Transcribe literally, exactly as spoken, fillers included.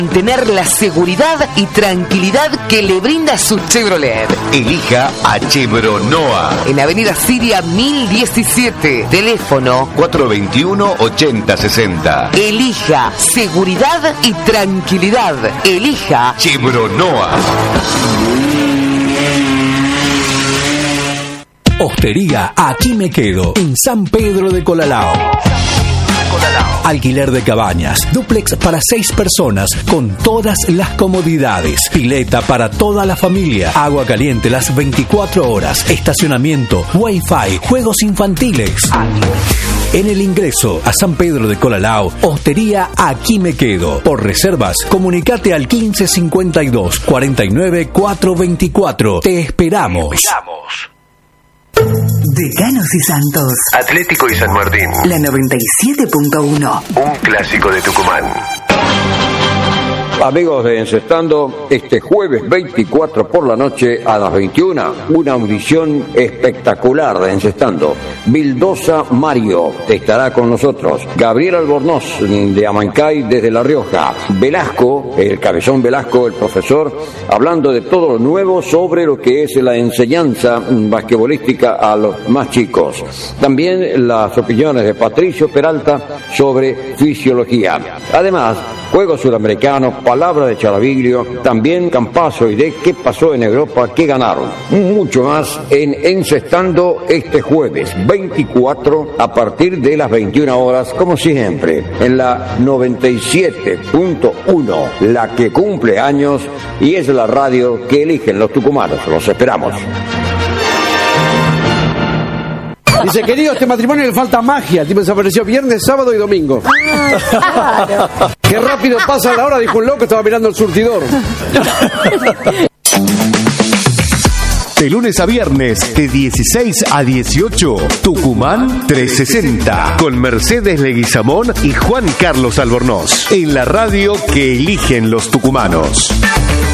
Tener la seguridad y tranquilidad que le brinda su Chevrolet. Elija a Chevronoa. En Avenida Siria mil diecisiete. Teléfono cuatro dos uno, ochenta sesenta. Elija seguridad y tranquilidad. Elija Chevronoa. Hostería Aquí Me Quedo, en San Pedro de Colalao. Alquiler de cabañas, dúplex para seis personas con todas las comodidades, pileta para toda la familia, agua caliente las veinticuatro horas, estacionamiento, wifi, juegos infantiles. En el ingreso a San Pedro de Colalao, Hostería Aquí Me Quedo. Por reservas, comunicate al quince cincuenta y dos, cuarenta y nueve, cuatrocientos veinticuatro. Te esperamos. Te esperamos. Decanos y Santos. Atlético y San Martín. La noventa y siete punto uno. Un clásico de Tucumán. Amigos de Encestando, este jueves veinticuatro por la noche a las veintiuna, una audición espectacular de Encestando. Vildosa Mario estará con nosotros. Gabriel Albornoz de Amancay desde La Rioja. Velasco, el Cabezón Velasco, el profesor, hablando de todo lo nuevo sobre lo que es la enseñanza basquetbolística a los más chicos. También las opiniones de Patricio Peralta sobre fisiología. Además, Juegos Sudamericanos, palabra de Charaviglio, también Campazo y de qué pasó en Europa, qué ganaron. Mucho más en Encestando este jueves veinticuatro a partir de las veintiuna horas, como siempre, en la noventa y siete punto uno, la que cumple años y es la radio que eligen los tucumanos. Los esperamos. Dice, querido, este matrimonio le falta magia. El tipo desapareció viernes, sábado y domingo. Ah, claro. Qué rápido pasa la hora, dijo un loco, estaba mirando el surtidor. De lunes a viernes, de dieciséis a dieciocho, Tucumán trescientos sesenta, con Mercedes Leguizamón y Juan Carlos Albornoz, en la radio que eligen los tucumanos.